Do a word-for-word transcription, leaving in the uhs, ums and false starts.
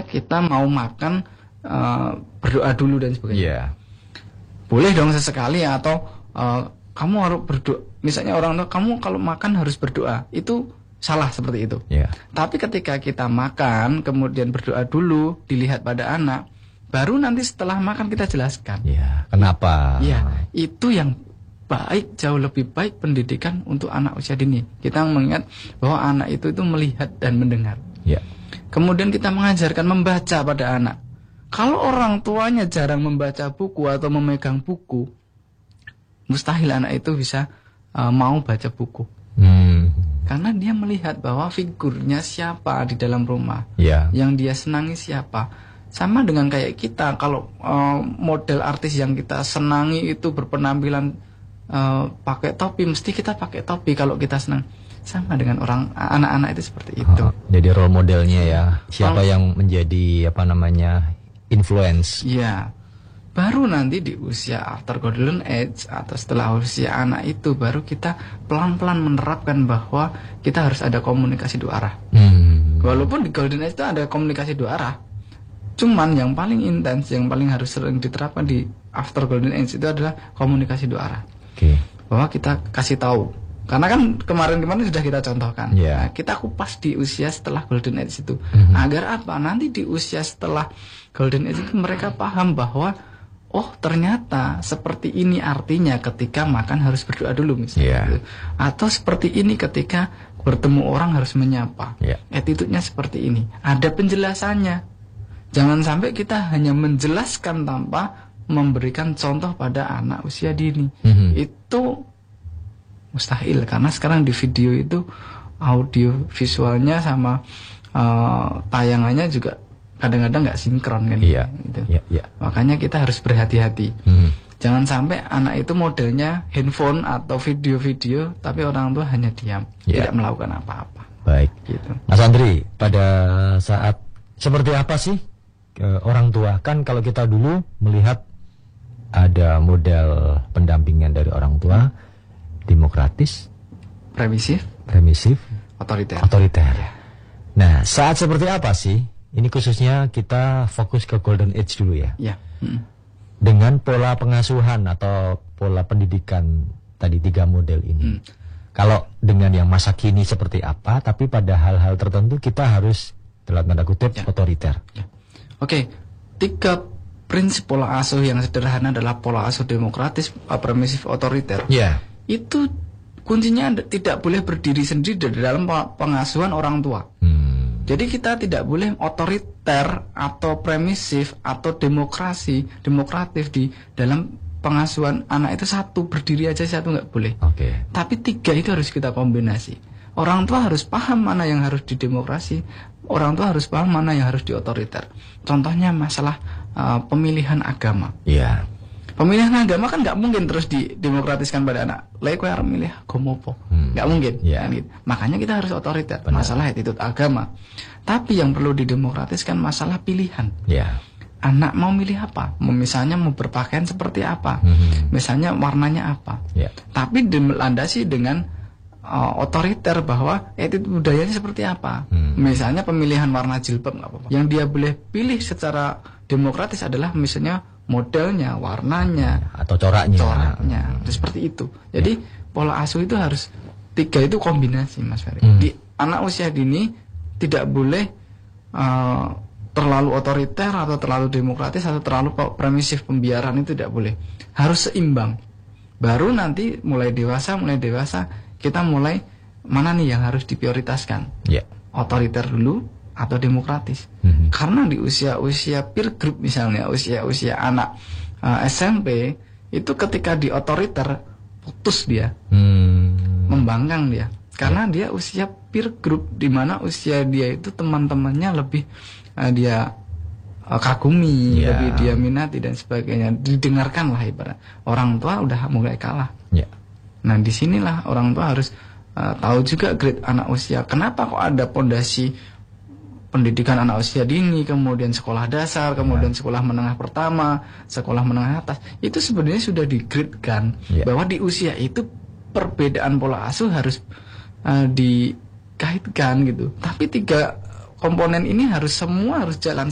kita mau makan uh, berdoa dulu dan sebagainya. Yeah. Boleh dong sesekali, atau uh, kamu harus berdoa. Misalnya orang tua, kamu kalau makan harus berdoa. Itu salah seperti itu. Yeah. Tapi ketika kita makan kemudian berdoa dulu, dilihat pada anak, baru nanti setelah makan kita jelaskan. Yeah. Kenapa? Ya, itu yang baik, jauh lebih baik pendidikan untuk anak usia dini. Kita mengingat bahwa anak itu itu melihat dan mendengar. Ya. Kemudian kita mengajarkan membaca pada anak. Kalau orang tuanya jarang membaca buku atau memegang buku, mustahil anak itu bisa uh, mau baca buku. Hmm. Karena dia melihat bahwa figurnya siapa di dalam rumah, Ya. yang dia senangi siapa. Sama dengan kayak kita, kalau uh, model artis yang kita senangi itu berpenampilan uh, pakai topi, mesti kita pakai topi kalau kita senang. Sama dengan orang anak-anak itu seperti itu. Oh, jadi role modelnya ya, siapa Oh. yang menjadi apa namanya influence. Iya. Baru nanti di usia after golden age atau setelah usia anak itu, baru kita pelan-pelan menerapkan bahwa kita harus ada komunikasi dua arah. Hmm. Walaupun di golden age itu ada komunikasi dua arah, cuman yang paling intens, yang paling harus sering diterapkan di after golden age itu adalah komunikasi dua arah. Oke. Okay. Bahwa kita kasih tahu. Karena kan kemarin-kemarin sudah kita contohkan. Yeah. Nah, kita kupas di usia setelah golden age itu. Mm-hmm. Agar apa? Nanti di usia setelah golden age itu mereka paham bahwa oh ternyata seperti ini artinya ketika makan harus berdoa dulu misalnya. Yeah. Atau seperti ini ketika bertemu orang harus menyapa. Yeah. Attitude-nya seperti ini. Ada penjelasannya. Jangan sampai kita hanya menjelaskan tanpa memberikan contoh pada anak usia dini. Mm-hmm. Itu mustahil, karena sekarang di video itu audio visualnya sama uh, tayangannya juga kadang-kadang nggak sinkron kan. Iya. Gitu. Iya, iya. Makanya kita harus berhati-hati. Hmm. Jangan sampai anak itu modelnya handphone atau video-video, tapi orang tua hanya diam, Ya. tidak melakukan apa-apa. Baik. Gitu. Mas Andri, pada saat seperti apa sih ke orang tua? Kan kalau kita dulu melihat ada model pendampingan dari orang tua, demokratis, Permisif, permisif, otoriter. otoriter. Nah, saat seperti apa sih? Ini khususnya kita fokus ke golden age dulu ya. Ya. Hmm. Dengan pola pengasuhan atau pola pendidikan tadi tiga model ini. Hmm. Kalau dengan yang masa kini seperti apa, tapi pada hal-hal tertentu kita harus dalam tanda kutip Ya. otoriter. Ya. Oke, tiga prinsip pola asuh yang sederhana adalah pola asuh demokratis, permisif, otoriter. Ya. Itu kuncinya ada- tidak boleh berdiri sendiri di dalam pe- pengasuhan orang tua. Hmm. Jadi kita tidak boleh otoriter atau permisif atau demokrasi, demokratif di dalam pengasuhan anak itu satu berdiri aja, satu nggak boleh. Oke. Tapi tiga itu harus kita kombinasi. Orang tua harus paham mana yang harus didemokrasi, orang tua harus paham mana yang harus diotoriter. Contohnya masalah uh, pemilihan agama. Iya. Pemilihan agama kan nggak mungkin terus didemokratiskan pada anak. Lah kowe arep milih agama apa? Hmm. Nggak mungkin. Ya. Kan gitu. Makanya kita harus otoriter. Benar. Masalah attitude agama. Tapi yang perlu didemokratiskan masalah pilihan. Ya. Anak mau milih apa? Mau misalnya mau berpakaian seperti apa? Hmm. Misalnya warnanya apa? Ya. Tapi dilandasi dengan uh, otoriter bahwa attitude budayanya seperti apa. Hmm. Misalnya pemilihan warna jilbab nggak apa-apa. Yang dia boleh pilih secara demokratis adalah misalnya modelnya, warnanya, Atau coraknya. coraknya, itu seperti itu. Jadi pola asuh itu harus tiga itu kombinasi, Mas Ferry. Hmm. Di anak usia dini tidak boleh uh, terlalu otoriter atau terlalu demokratis atau terlalu permisif, pembiaran itu tidak boleh. Harus seimbang. Baru nanti mulai dewasa, mulai dewasa kita mulai mana nih yang harus diprioritaskan. Ya. Otoriter dulu atau demokratis. Mhm. Karena di usia-usia peer group misalnya, usia-usia anak uh, S M P itu ketika di otoriter putus dia, Hmm. membangkang dia. Karena dia usia peer group di mana usia dia itu teman-temannya lebih uh, dia uh, kagumi, Ya. lebih dia minati dan sebagainya. Didengarkan lah ibarat. Orang tua udah mulai kalah. Ya. Nah, disinilah orang tua harus uh, tahu juga grade anak usia. Kenapa kok ada pondasi pendidikan anak usia dini, kemudian sekolah dasar, kemudian sekolah menengah pertama, sekolah menengah atas. Itu sebenarnya sudah di-grade-kan Ya. bahwa di usia itu perbedaan pola asuh harus uh, dikaitkan gitu. Tapi tiga komponen ini harus semua harus jalan